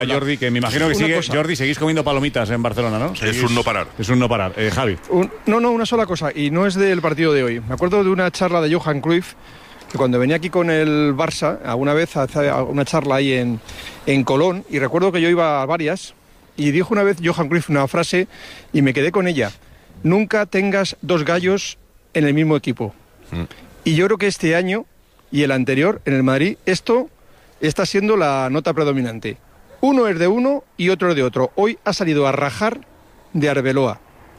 Jordi, que me imagino que sigue. Cosa. Jordi, seguís comiendo palomitas en Barcelona, ¿no? Es un no parar. Es un no parar. Javi. Una sola cosa, y no es del partido de hoy. Me acuerdo de una charla de Johan Cruyff, que cuando venía aquí con el Barça, alguna vez hace una charla ahí en Colón, y recuerdo que yo iba a varias, y dijo una vez Johan Cruyff una frase, y me quedé con ella: nunca tengas dos gallos en el mismo equipo. Y yo creo que este año y el anterior, en el Madrid, esto está siendo la nota predominante. Uno es de uno y otro es de otro. Hoy ha salido a rajar de Arbeloa.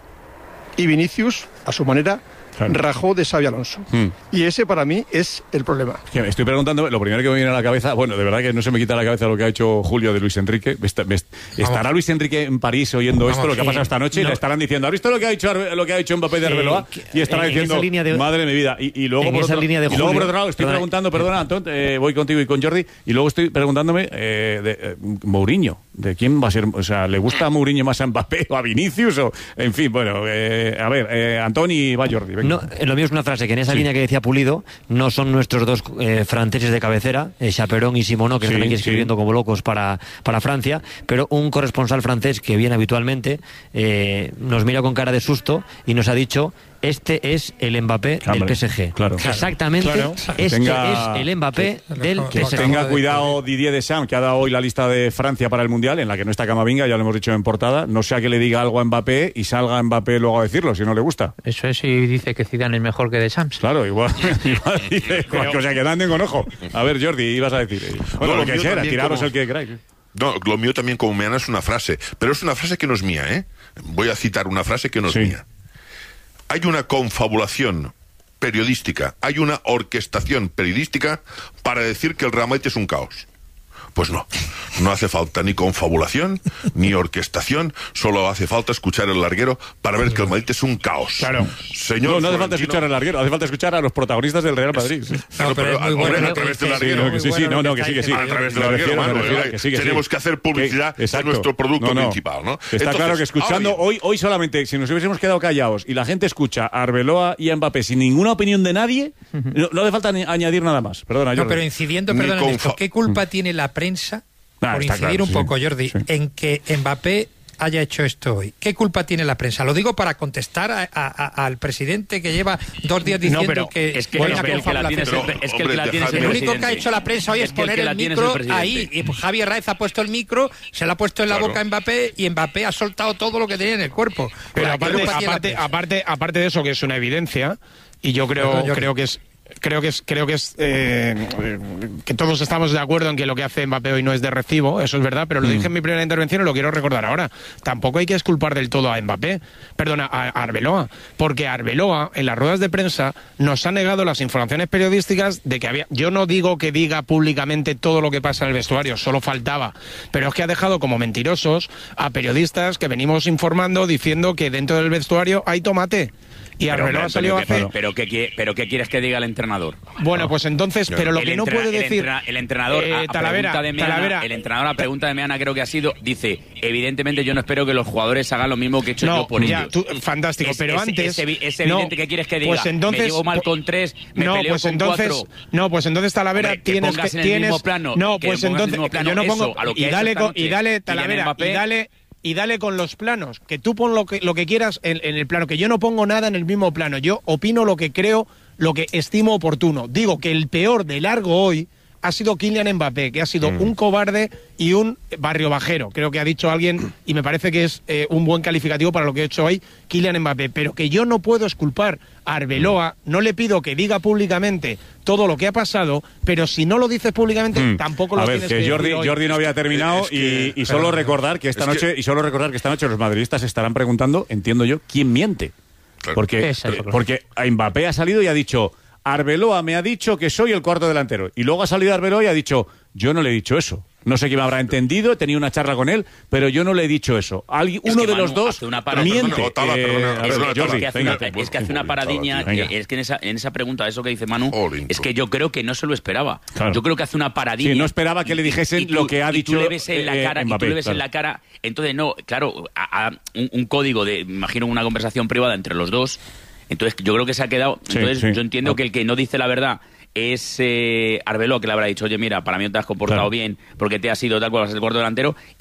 Y Vinicius, a su manera, rajó de Xabi Alonso. Y ese para mí es el problema. Estoy preguntando, lo primero que me viene a la cabeza, bueno, de verdad que no se me quita la cabeza lo que ha hecho Julio de Luis Enrique. ¿Estará Luis Enrique en París oyendo esto, lo que ha pasado esta noche? Y le estarán diciendo: ¿has visto lo que ha hecho Mbappé de Arbeloa? Y estará diciendo: madre de mi vida. Y luego, por otro lado, estoy preguntando, perdona, Antón, voy contigo y con Jordi, y luego estoy preguntándome de Mourinho. ¿De quién va a ser? O sea, ¿le gusta a Mourinho más a Mbappé o a Vinicius? O, en fin, bueno, a ver, Antón y va Jordi. No, lo mío es una frase que en esa línea que decía Pulido, no son nuestros dos franceses de cabecera, Chaperón y Simonot, que están aquí escribiendo como locos para Francia, pero un corresponsal francés que viene habitualmente nos mira con cara de susto y nos ha dicho: este es el Mbappé del PSG. Claro. Exactamente, este es el Mbappé del PSG. Tenga cuidado Didier Deschamps, que ha dado hoy la lista de Francia para el Mundial, en la que no está Camavinga, ya lo hemos dicho en portada. No sea que le diga algo a Mbappé y salga Mbappé luego a decirlo, si no le gusta. Eso es, y dice que Zidane es mejor que Deschamps. Claro, igual dice, o sea, que anden con ojo. A ver, Jordi, ibas a decir. Bueno, lo que sea, tiraros el que queráis. No, lo mío también como meana es una frase, pero es una frase que no es mía, ¿eh? Voy a citar una frase que no es mía. Hay una confabulación periodística, hay una orquestación periodística para decir que el Real Madrid es un caos. Pues no hace falta ni confabulación ni orquestación, solo hace falta escuchar el larguero para ver que el Madrid es un caos. Claro. Señor, no hace falta escuchar el larguero, hace falta escuchar a los protagonistas del Real Madrid. Claro, pero a través del larguero. Que sí. A través del larguero, tenemos que hacer publicidad de nuestro producto principal, ¿no? Está claro que escuchando hoy solamente, si nos hubiésemos quedado callados y la gente escucha a Arbeloa y a Mbappé sin ninguna opinión de nadie, no hace falta añadir nada más. Perdona, Jordi. No, pero incidiendo, perdona, en esto, ¿qué culpa tiene la prensa, por incidir un poco, Jordi, en que Mbappé haya hecho esto hoy? ¿Qué culpa tiene la prensa? Lo digo para contestar al presidente que lleva 2 días diciendo que es que el que la tiene es el único que ha hecho la prensa hoy es poner el micro ahí, y pues Javier Raez ha puesto el micro, se lo ha puesto en la boca a Mbappé, y Mbappé ha soltado todo lo que tenía en el cuerpo. Pero aparte de eso, que es una evidencia, y yo creo que es que todos estamos de acuerdo en que lo que hace Mbappé hoy no es de recibo, eso es verdad, pero lo dije en mi primera intervención y lo quiero recordar ahora. Tampoco hay que exculpar del todo a Mbappé, a Arbeloa, porque Arbeloa en las ruedas de prensa nos ha negado las informaciones periodísticas de que había... Yo no digo que diga públicamente todo lo que pasa en el vestuario, solo faltaba, pero es que ha dejado como mentirosos a periodistas que venimos informando diciendo que dentro del vestuario hay tomate. Y Arbeloa salió a hacer... ¿Pero qué quieres que diga el entrenador? Bueno, pues entonces, pero lo que no puede decir... El entrenador, el entrenador a pregunta de Meana creo que ha sido, dice, evidentemente yo no espero que los jugadores hagan lo mismo que he hecho yo por ellos. Fantástico, pero antes... Es evidente que quieres que diga, pues entonces, me llevo mal con 3, me peleo con 4... No, pues entonces, Talavera, tienes que... en el mismo plano, no, pues entonces, yo no pongo... Y dale, Talavera, y dale con los planos, que tú pon lo que quieras en el plano, que yo no pongo nada en el mismo plano, yo opino lo que creo, lo que estimo oportuno. Digo que el peor de largo hoy ha sido Kylian Mbappé, que ha sido un cobarde y un barrio bajero, creo que ha dicho alguien, y me parece que es un buen calificativo para lo que ha hecho hoy Kylian Mbappé, pero que yo no puedo exculpar a Arbeloa, no le pido que diga públicamente todo lo que ha pasado, pero si no lo dices públicamente, tampoco lo tienes que decir hoy. Jordi no había terminado y solo recordar que esta noche los madridistas estarán preguntando, entiendo yo, quién miente. Porque a Mbappé ha salido y ha dicho: Arbeloa me ha dicho que soy el cuarto delantero. Y luego ha salido Arbeloa y ha dicho: yo no le he dicho eso. No sé quién me habrá entendido, he tenido una charla con él, pero yo no le he dicho eso. Uno de los dos miente. Es que hace una paradiña, es que en esa pregunta, eso que dice Manu, es que yo creo que no se código. Claro. Yo creo que hace una paradiña. Sí, no esperaba que le dijesen lo que ha dicho Mbappé. Y tú le ves en la cara, entonces no, claro, un código de, imagino una conversación privada entre los dos. Entonces yo creo que se ha quedado. Entonces yo entiendo que el que no dice la verdad es Arbeloa, que le habrá dicho, oye, mira, para mí no te has comportado bien porque te has ido tal cual, vas a ser el cuarto delantero.